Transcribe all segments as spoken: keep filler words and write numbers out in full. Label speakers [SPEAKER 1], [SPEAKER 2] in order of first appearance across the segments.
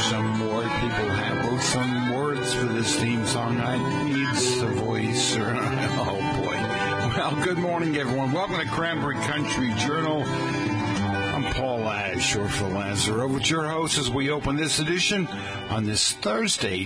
[SPEAKER 1] some more people have some words for this theme song. I needs the voice. Or, oh, boy. Well, good morning, everyone. Welcome to Cranberry Country Journal. I'm Paul Lash, short for Lazaro, with your host as we open this edition on this Thursday,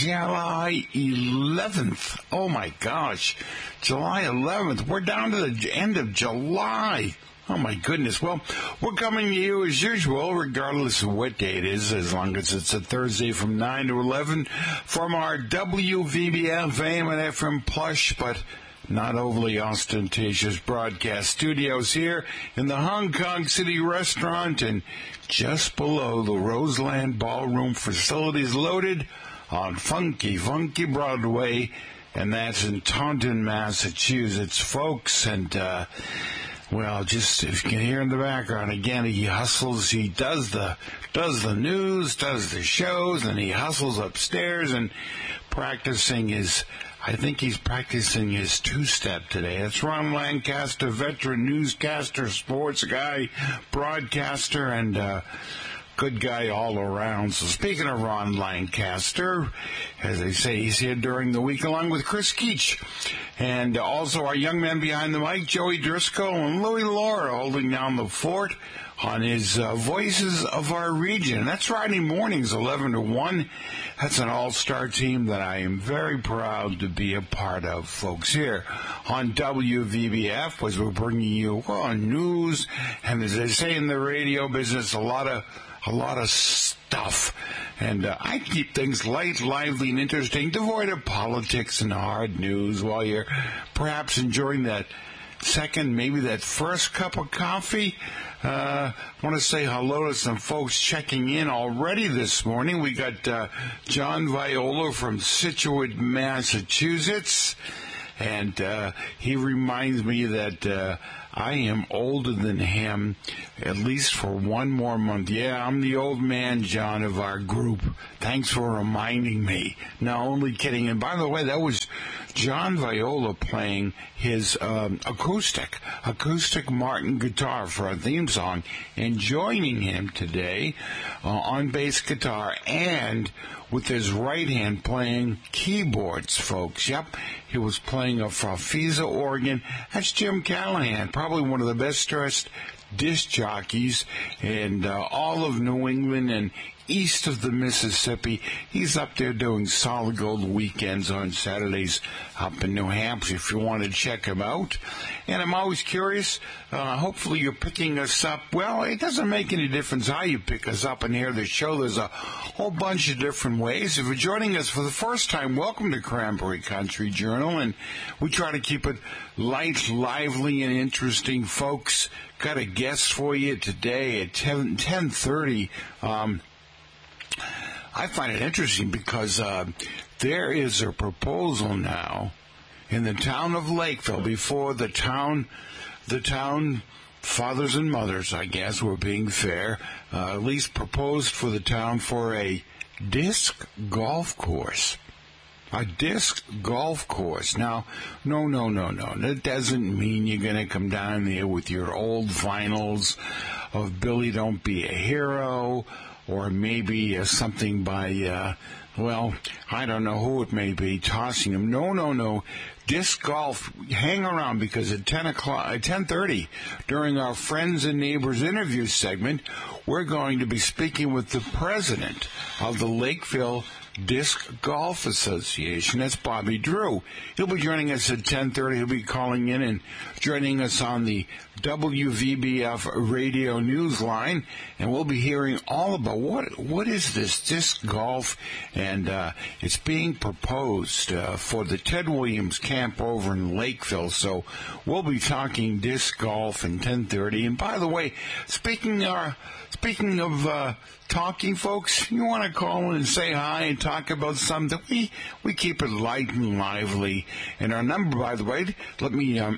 [SPEAKER 1] July eleventh. Oh, my gosh. July eleventh. We're down to the end of July. Oh, my goodness. Well, we're coming to you as usual, regardless of what day it is, as long as it's a Thursday from nine to eleven, from our W V B F A M and F M plush, but not overly ostentatious broadcast studios here in the Hong Kong City restaurant and just below the Roseland Ballroom facilities, loaded on funky, funky Broadway, and that's in Taunton, Massachusetts, folks. And, uh, well, just if you can hear in the background, again, he hustles, he does the, does the news, does the shows, and he hustles upstairs and practicing his, I think he's practicing his two-step today. That's Ron Lancaster, veteran newscaster, sports guy, broadcaster, and uh, good guy all around. So speaking of Ron Lancaster, as they say, he's here during the week along with Chris Keach. And also our young man behind the mic, Joey Driscoll, and Louie Laura holding down the fort on his uh, Voices of Our Region. That's Friday mornings, eleven to one. That's an all-star team that I am very proud to be a part of, folks, here on W V B F, as we're bringing you well, news, and as they say in the radio business, a lot of a lot of stuff. And uh, I keep things light, lively, and interesting, devoid of politics and hard news, while you're perhaps enjoying that second, maybe that first cup of coffee. Uh, I want to say hello to some folks checking in already this morning. We got uh, John Viola from Scituate, Massachusetts, and uh, he reminds me that uh, I am older than him, at least for one more month. Yeah, I'm the old man, John, of our group. Thanks for reminding me. No, only kidding. And by the way, that was John Viola playing his um, acoustic, acoustic Martin guitar for our theme song, and joining him today uh, on bass guitar and with his right hand playing keyboards, folks. Yep, he was playing a Farfisa organ. That's Jim Callahan, probably one of the best dressed disc jockeys in uh, all of New England and east of the Mississippi. He's up there doing solid gold weekends on Saturdays up in New Hampshire if you want to check him out. And I'm always curious, uh, hopefully you're picking us up. Well, it doesn't make any difference how you pick us up and hear the show. There's a whole bunch of different ways. If you're joining us for the first time, welcome to Cranberry Country Journal, and we try to keep it light, lively, and interesting, folks. Got a guest for you today at ten thirty. Um, I find it interesting because uh, there is a proposal now in the town of Lakeville, before the town, the town fathers and mothers, I guess, we're being fair, uh, at least proposed for the town for a disc golf course. A disc golf course. Now, no, no, no, no. That doesn't mean you're going to come down there with your old vinyls of Billy Don't Be a Hero, or maybe uh, something by, uh, well, I don't know who it may be, tossing them. No, no, no. Disc golf, hang around, because at ten o'clock, at ten thirty, during our Friends and Neighbors interview segment, we're going to be speaking with the president of the Lakeville Disc Golf Association. That's Bobby Drew. He'll be joining us at ten thirty. He'll be calling in and joining us on the W V B F radio news line, and we'll be hearing all about what what is this disc golf, and uh, it's being proposed uh, for the Ted Williams camp over in Lakeville. So we'll be talking disc golf at ten thirty. And by the way, speaking uh, speaking of uh, talking, folks, you want to call in and say hi and talk about something, we we keep it light and lively. And our number, by the way, let me um,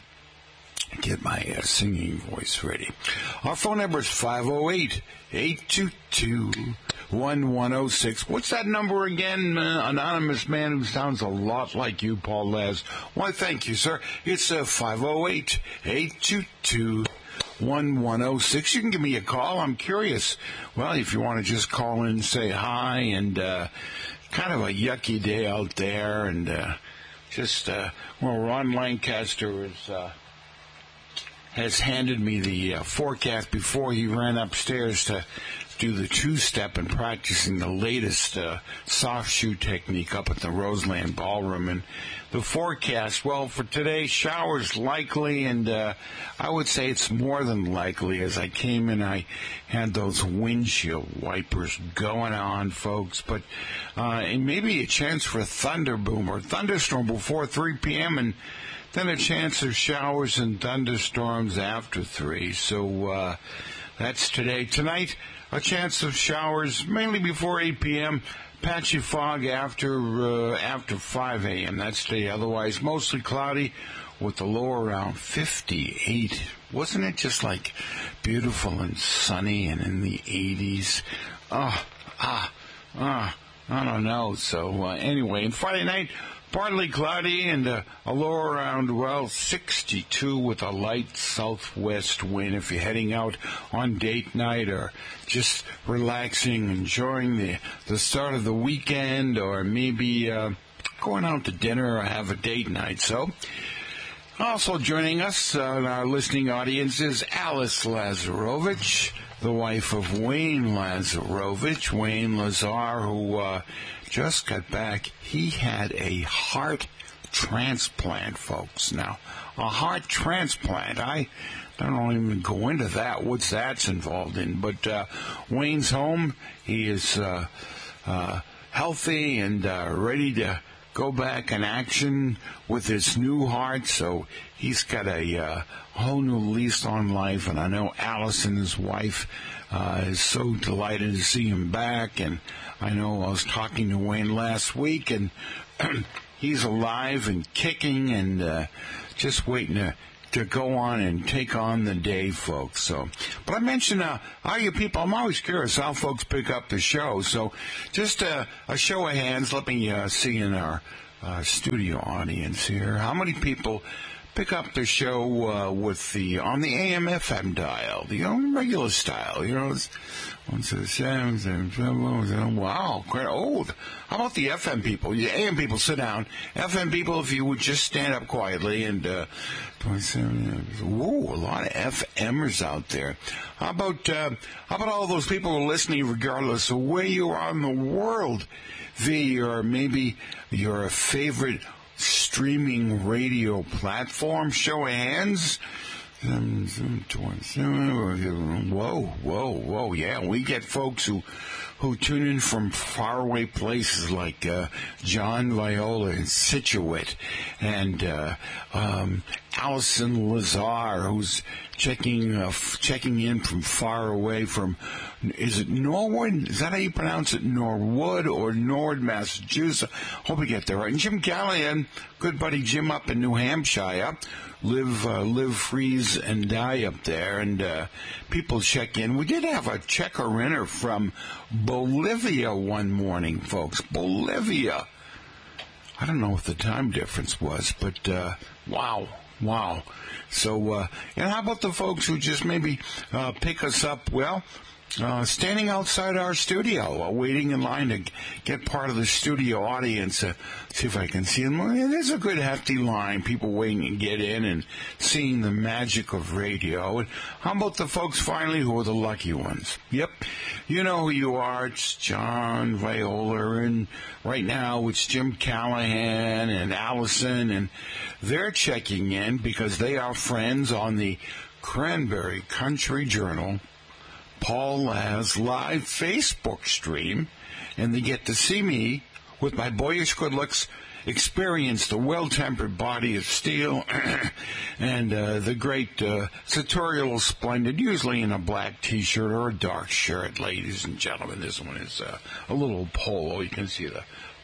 [SPEAKER 1] get my uh, singing voice ready. Our phone number is five oh eight, eight two two, one one oh six. What's that number again, uh, anonymous man who sounds a lot like you, Paul Laz? Why, thank you, sir. It's uh, five oh eight, eight two two, one one oh six. You can give me a call. I'm curious. Well, if you want to just call in and say hi, and uh, kind of a yucky day out there, and uh, just, uh, well, Ron Lancaster is... Uh, has handed me the uh, forecast before he ran upstairs to do the two-step and practicing the latest uh, soft shoe technique up at the Roseland Ballroom. And the forecast, well, for today, showers likely, and uh, I would say it's more than likely. As I came in, I had those windshield wipers going on, folks. But uh, and maybe a chance for a thunder boom or thunderstorm before three p.m., and then a chance of showers and thunderstorms after three. So uh, that's today. Tonight, a chance of showers mainly before eight p.m., patchy fog after uh, after five a.m. That's today. Otherwise, mostly cloudy with the low around fifty-eight. Wasn't it just like beautiful and sunny and in the eighties? Oh, ah, ah, I don't know. So uh, anyway, and Friday night, partly cloudy and uh, a low around, well, sixty-two with a light southwest wind. If you're heading out on date night or just relaxing, enjoying the, the start of the weekend, or maybe uh, going out to dinner or have a date night. So, also joining us uh, in our listening audience is Alice Lazarovich, the wife of Wayne Lazarovich, Wayne Lazar, who uh, just got back. He had a heart transplant, folks. Now, a heart transplant, I don't even go into that, what's that's involved in. But uh, Wayne's home. He is uh, uh, healthy and uh, ready to go back in action with his new heart. So he's got a uh, whole new lease on life. And I know Allison, his wife, uh, is so delighted to see him back. And I know I was talking to Wayne last week, and he's alive and kicking and uh, just waiting to to go on and take on the day, folks. So, but I mentioned, uh, how you people, I'm always curious how folks pick up the show. So just uh, a show of hands, let me uh, see in our uh, studio audience here, how many people pick up the show uh, with the, on the A M F M dial, the um, regular style, you know, it's one, two, seven, seven, seven, wow, quite old. How about the F M people? The A M people, sit down. F M people, if you would just stand up quietly, and uh, twenty-seven, whoa, a lot of F Mers out there. How about uh, how about all those people who are listening regardless of where you are in the world via your, maybe your favorite streaming radio platform? Show of hands. Whoa, whoa, whoa, yeah, we get folks who who tune in from faraway places like uh, John Viola in Scituate, and uh, um, Allison Lazar, who's checking uh, f- checking in from far away from, is it Norwood? Is that how you pronounce it? Norwood or Nord, Massachusetts? Hope we get there right. And Jim Callahan, good buddy Jim up in New Hampshire, live, uh, live, freeze, and die up there, and uh, people check in. We did have a checker-inner from Bolivia one morning, folks. Bolivia. I don't know what the time difference was, but uh, wow, wow. So, uh, and how about the folks who just maybe uh, pick us up, well, uh, standing outside our studio, uh, waiting in line to get part of the studio audience. Uh, see if I can see them. Well, yeah, there's a good hefty line, people waiting to get in and seeing the magic of radio. And how about the folks finally who are the lucky ones? Yep, you know who you are. It's John Viola, and right now it's Jim Callahan and Allison, and they're checking in because they are friends on the Cranberry Country Journal Paul Laz live Facebook stream, and they get to see me with my boyish good looks, experience the well-tempered body of steel, and uh, the great uh, sartorial splendid, usually in a black T-shirt or a dark shirt, ladies and gentlemen. This one is uh, a little polo. You can see the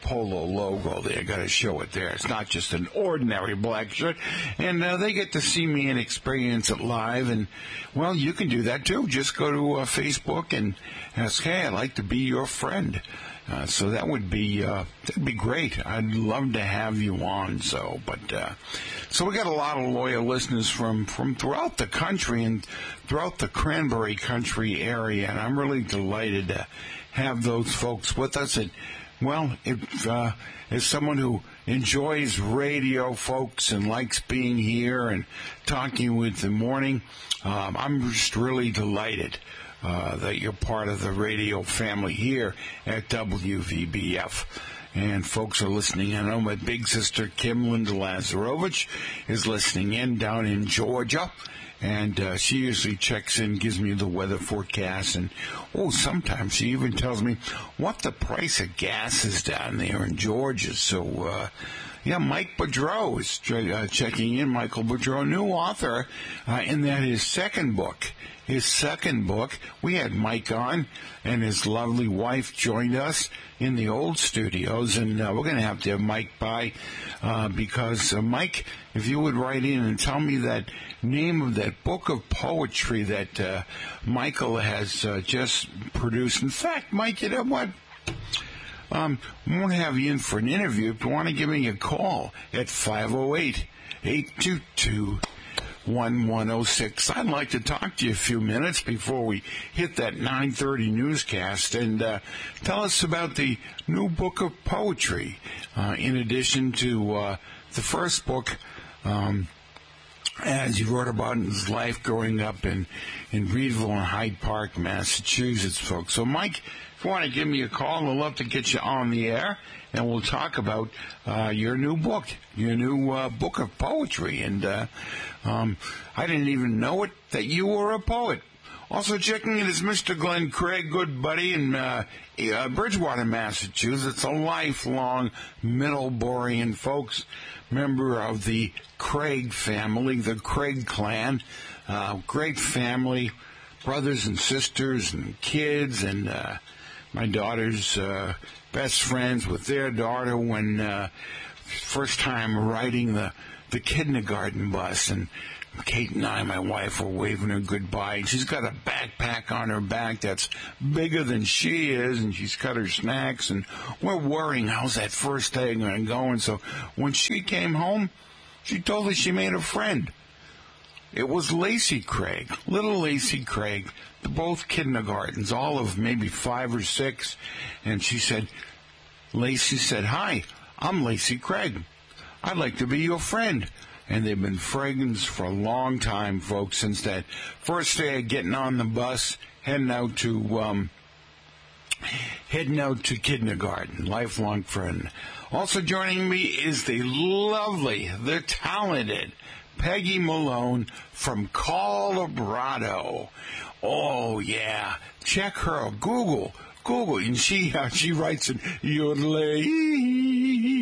[SPEAKER 1] polo logo there. Got to show it there. It's not just an ordinary black shirt. And uh, they get to see me and experience it live. And, well, you can do that, too. Just go to uh, Facebook and ask, hey, I'd like to be your friend. Uh, so that would be uh, that'd be great. I'd love to have you on. So, but uh, so we got a lot of loyal listeners from, from throughout the country and throughout the Cranberry Country area, and I'm really delighted to have those folks with us. And well, if uh, as someone who enjoys radio, folks, and likes being here and talking with the morning, um, I'm just really delighted. Uh, that you're part of the radio family here at W V B F. And folks are listening. I know my big sister, Kim Linda Lazarovich, is listening in down in Georgia. And uh, she usually checks in, gives me the weather forecast. And, oh, sometimes she even tells me what the price of gas is down there in Georgia. So, uh, yeah, Mike Boudreau is uh, checking in. Michael Boudreau, new author, uh, in that his second book. His second book, we had Mike on, and his lovely wife joined us in the old studios, and uh, we're going to have to have Mike by, uh, because, uh, Mike, if you would write in and tell me that name of that book of poetry that uh, Michael has uh, just produced. In fact, Mike, you know what? Um, I won't have you in for an interview. If you want to give me a call at five oh eight, eight two two, one one oh six. I'd like to talk to you a few minutes before we hit that nine thirty newscast, and uh, tell us about the new book of poetry, uh, in addition to uh, the first book, um, as you wrote about in his life growing up in, in Reedville and Hyde Park, Massachusetts, folks. So, Mike, if you want to give me a call, I'd love to get you on the air, and we'll talk about uh, your new book, your new uh, book of poetry. And uh, um, I didn't even know it, that you were a poet. Also checking in is Mister Glenn Craig, good buddy in uh, uh, Bridgewater, Massachusetts, a lifelong Middleborian, folks, member of the Craig family, the Craig clan. Uh, great family, brothers and sisters and kids, and uh, my daughter's uh, best friends with their daughter when uh, first time riding the, the kindergarten bus, and Kate and I, my wife, were waving her goodbye. She's got a backpack on her back that's bigger than she is, and she's got her snacks, and we're worrying how's that first day going to go. And so when she came home, she told us she made a friend. It was Lacey Craig, little Lacey Craig, both kindergartens, all of maybe five or six. And she said, Lacey said, hi, I'm Lacey Craig. I'd like to be your friend. And they've been friends for a long time, folks, since that first day of getting on the bus, heading out to um, heading out to kindergarten. Lifelong friend. Also joining me is the lovely, the talented Peggy Malone from Colorado. Oh yeah, check her. Google, Google, and she uh, she writes in yodelay.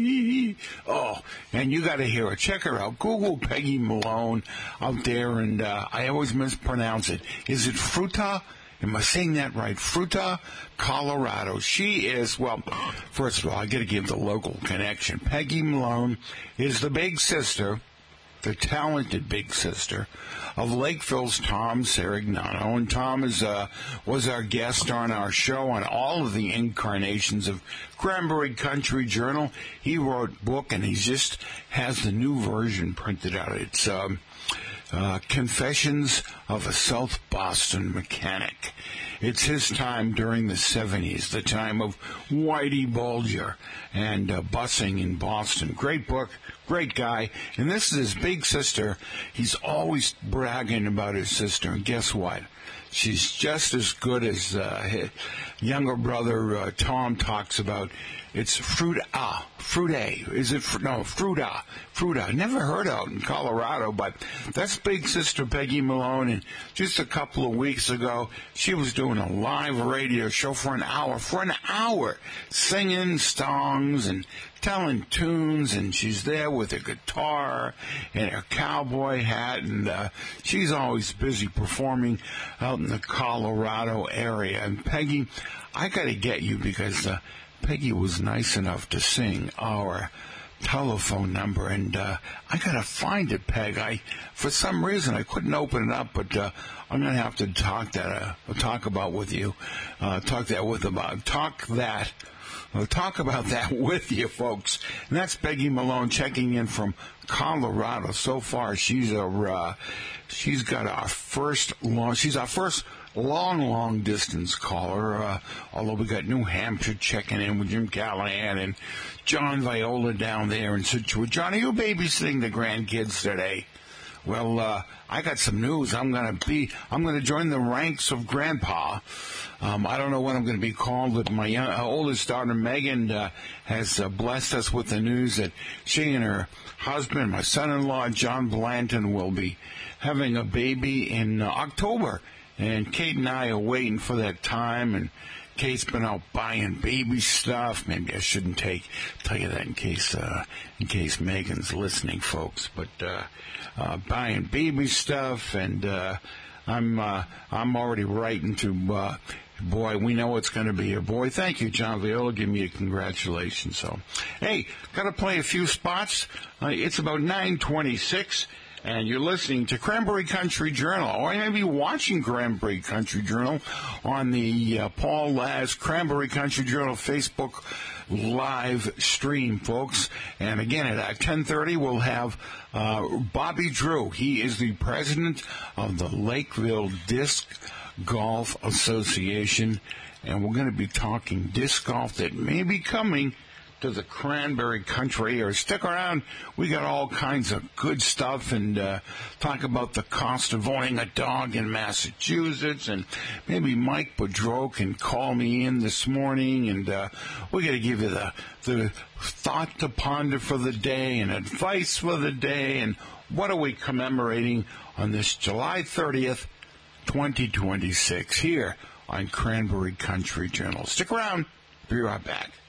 [SPEAKER 1] Oh, and you got to hear her. Check her out. Google Peggy Malone out there, and uh, I always mispronounce it. Is it Fruta? Am I saying that right? Fruta, Colorado. She is, well, first of all, I got to give the local connection. Peggy Malone is the big sister, the talented big sister of Lakeville's Tom Sarignano. And Tom is uh, was our guest on our show on all of the incarnations of Cranberry Country Journal. He wrote book, and he just has the new version printed out. It's um, uh, Confessions of a South Boston Mechanic. It's his time during the seventies, the time of Whitey Bulger and uh, busing in Boston. Great book, great guy. And this is his big sister. He's always bragging about his sister. And guess what? She's just as good as uh, his younger brother uh, Tom talks about. It's Fruta, Fruta. Is it, no, Fruta, Fruta. Never heard of it in Colorado, but that's big sister Peggy Malone. And just a couple of weeks ago, she was doing a live radio show for an hour, for an hour, singing songs and telling tunes, and she's there with her guitar and her cowboy hat, and uh, she's always busy performing out in the Colorado area. And Peggy, I got to get you because uh, Peggy was nice enough to sing our telephone number, and uh, I gotta find it, Peg. I, for some reason, I couldn't open it up, but uh, I'm gonna have to talk that, uh, talk about with you, uh, talk that with about, talk that, uh, talk about that with you, folks. And that's Peggy Malone checking in from Colorado. So far, she's a, uh, she's got our first long, she's our first long, long distance caller, uh, although we got New Hampshire checking in with Jim Callahan and John Viola down there in Scituate. John, are you babysitting the grandkids today? Well, uh, I got some news. I'm going to be, I'm going to join the ranks of Grandpa. Um, I don't know when I'm going to be called, but my young, uh, oldest daughter, Megan, uh, has uh, blessed us with the news that she and her husband, my son-in-law, John Blanton, will be having a baby in uh, October. And Kate and I are waiting for that time, and Kate's been out buying baby stuff. Maybe I shouldn't take tell you that in case uh, in case Megan's listening, folks. But uh, uh, buying baby stuff, and uh, I'm uh, I'm already writing to. Uh, Boy, we know it's going to be a boy. Thank you, John Viola. Give me a congratulations. So, hey, got to play a few spots. Uh, it's about nine twenty-six. And you're listening to Cranberry Country Journal, or you may be watching Cranberry Country Journal on the uh, Paul Laz Cranberry Country Journal Facebook live stream, folks. And again, at ten thirty, we'll have uh, Bobby Drew. He is the president of the Lakeville Disc Golf Association, and we're going to be talking disc golf that may be coming to the Cranberry Country area. Stick around. We got all kinds of good stuff, and uh, talk about the cost of owning a dog in Massachusetts, and maybe Mike Boudreau can call me in this morning, and uh, we're going to give you the, the thought to ponder for the day and advice for the day, and what are we commemorating on this July thirtieth, twenty twenty-six, here on Cranberry Country Journal. Stick around. Be right back.